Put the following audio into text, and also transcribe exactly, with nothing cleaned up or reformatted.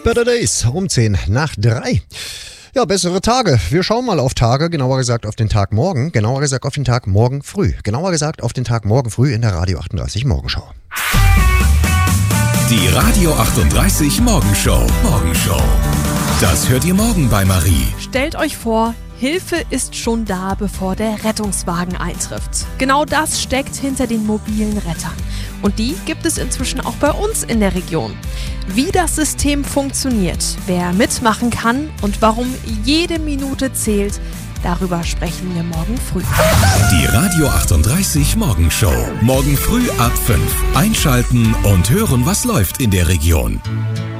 Better Days um zehn nach drei. Ja, bessere Tage. Wir schauen mal auf Tage, genauer gesagt auf den Tag morgen, genauer gesagt auf den Tag morgen früh. Genauer gesagt auf den Tag morgen früh in der Radio achtunddreißig Morgenschau. Die Radio achtunddreißig Morgenshow. Morgenshow. Das hört ihr morgen bei Marie. Stellt euch vor, Hilfe ist schon da, bevor der Rettungswagen eintrifft. Genau das steckt hinter den mobilen Rettern. Und die gibt es inzwischen auch bei uns in der Region. Wie das System funktioniert, wer mitmachen kann und warum jede Minute zählt, darüber sprechen wir morgen früh. Die Radio achtunddreißig Morgenshow. Morgen früh ab fünf. Einschalten und hören, was läuft in der Region.